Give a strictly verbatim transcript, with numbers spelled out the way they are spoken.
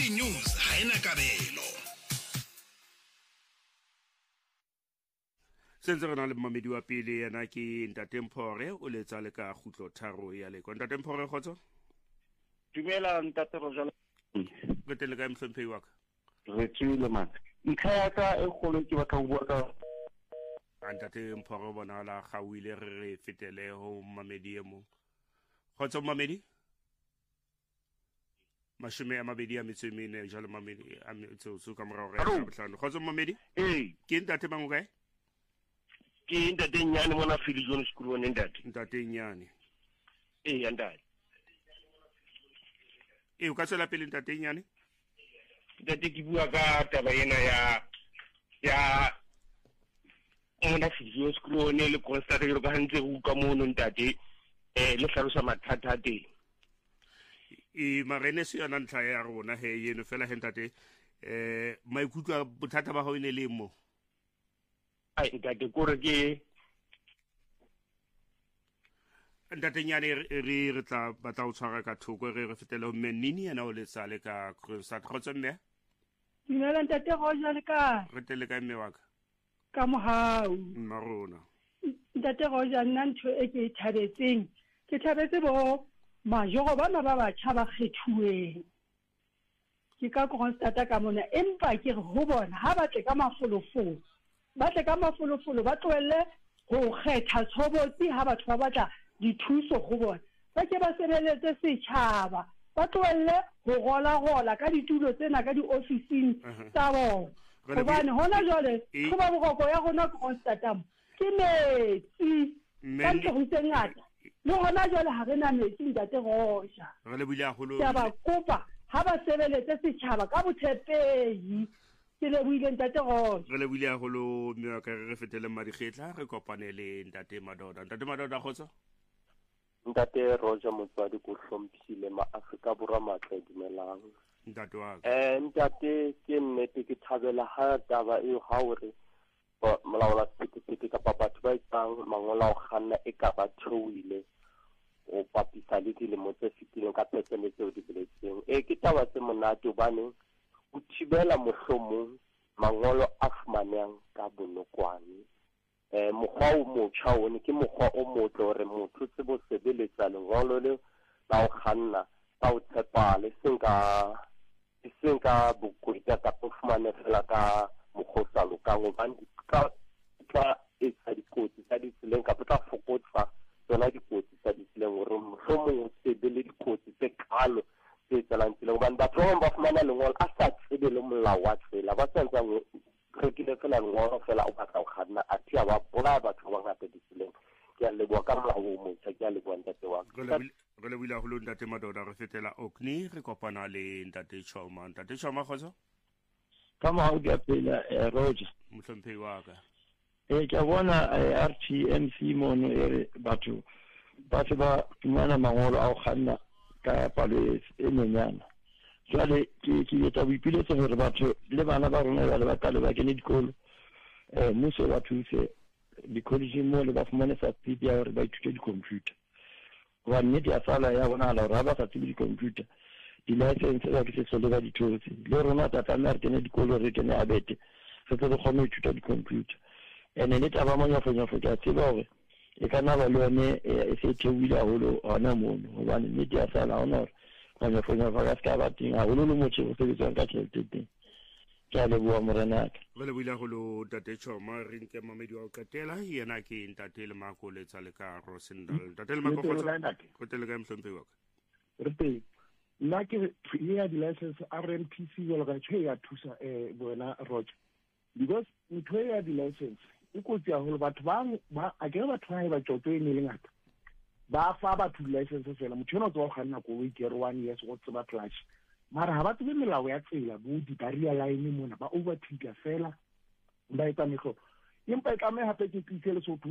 News ha ena kabelo. Sentse re na le mmamedi wa pele yena ke Ntate Mpore o letsa le ka khutlo tharo ya le kwa Ntate Mpore khotso. Dumela Ntate Rojala. Re tele ka mhlomphei wa ka. Re tswile man. Ntlha ya ka e kgolo ke batla ho bua ka Ntate Mpore bona la gawile re re fetele ho mmamedi e mong. Khotso mmamedi? Mashome a mabedi a metso e mene jalo mmamedi a metso so ka morao re ya botlhano. Khotso mmamedi? Eh, Ke Ntate mang o kae? ke Ntate Nyane mona Philly John School wa Ntate. Ntate Nyane. Eh, ya Ntate. E o ka tswela pele Ntate Nyane? Ntate ke bua ka taba ena ya ya mona Philly John School ne le constate ke ka hantse go ka mono Ntate eh le hlalosa mathata a teng. E marene se yona ntlha ya rona he yeno fela he Ntate eh maikutlo bothata ba ho ine le mo. Ai Ntate kore ke Ntate Nyane re re tla batla o tshwara ka thoko re re fetele ho Mennini yena o letsa le ka Kroonstad khotso mme. Dumela Ntate Roja le ka Re tele ka mme wa ka. ka mohau. Mma rona. Ntate Roja nna ntho e ke e thabetseng ke thabetse bo majoro bana ba batjha ba kgethuweng ke ka Kroonstad ka mona empa ke re ho bona ha ba tle ka mafolofolo ba tle ka mafolofolo ba tlohelle ho kgetha tshobotsi ha batho ba batla dithuso go bona ba ke ba sebeletse setjhaba ba tlohelle ho gola gola ka ditulo tsena ka di-officing tsa bona hobane hona jwale go ba boroko ya rona Kroonstad ke metsi ka ntle ho tse ngata le hona jwale ha re na metsi Ntate Roja Re le buile haholo. ke ba kopa ha ba sebeletse setjhaba ka botshepehi ke le buile Ntate Roja. Re le buile haholo mme wa ka re fetele madikgetla re kopane le Ntate Madoda. Ntate Madoda khotso. Ntate Roja motswadi ko hlomphile ma Afrika Borwa matle dumelang. Ntate wa ka. Eh ntate ke nnete ke thabela ha taba e ha hore molaola sepetlele kapa batho ba itsang mangola o kganna e ka ba theohile o papisa le dilemo tse fetileng ka phesente tseo di boletseng. Eh ke taba tse monate hobane o thibela mohlomong mangolo a fumanang ka bonokwane. Eh mokgwa o motjha o ne ke mokgwa o motle hore motho se bo sebeletsa lengolo le la o kganna ka o tshepale senka senka bokweta ka fumane fela ka mokgotsa lokang hobane ka ka etsa dikotsi tsa ditseleng ka tla fokotsa tsona dikotsi tsa ditseleng hore mohlomong o sebele dikotsi tse kalo tse tselang tseleng hobane batho ba ba fumana lengolo a sa tsebe le molao wa tsela ba tsantsa re kile fela lengolo fela o batla go kganna a tia ba bola batho ba ngata ditseleng ke a leboha ka molao o motjha ke a leboha Ntate wa ka. Re le buile haholo Ntate Madoda re fetela Orkney re kopana le Ntate Choma. Ntate Choma khotso. Ka mohau ke apela Roja Mhlomphei wa ka. eh ke bona R T M C mono e batho ba se ba fumana mangolo a go kganna ka palo e nyenyana jwale ke ke etsa boipiletso hore batho le bana ba rona ba le ba tale ba kene dikolo eh mmuso wa thuse di-college mo le ba fumane subsidy ya hore ba ithute di-computer wa nnete ya sala ya bona la hore ba sa tsebe di-computer di-license ba ke se sole ba dithosi le rona tata mme re kene dikolo re kene a bete re tse re kgone ho ithuta di-computer ene ne taba manyafonyafo ke a tseba hore e ka nna ba le yone e se theohile haholo hona mono hobane nnete ya sala hona hore manyafonyafo a ka se ka ba teng haholo le motho o sebetsang ka tjhelete teng ke a leboha morenaka. Re le buile haholo Ntate Choma re nke mamedi wa o qetela yena ke Ntate Lemako letsa le ka Rosendal. Ntate Lemako khotso. Go tele ka mhlomphei wa ka. Re teng nna ke ya di-license R M P C jalo ka tshwe ya thusa eh bona Roger because ntho ya di-license e kotsi haholo batho ba a ke batho ba ba tjotso e ne le ngata ba fa batho di-license fela motho yona o tswa go kganna ko we get one years go tseba clutch mara ha ba tsebe melao ya tsela bo di barrier line mona ba overtake fela ba etsa mekgo empa e tlameha hape ke tsitse le so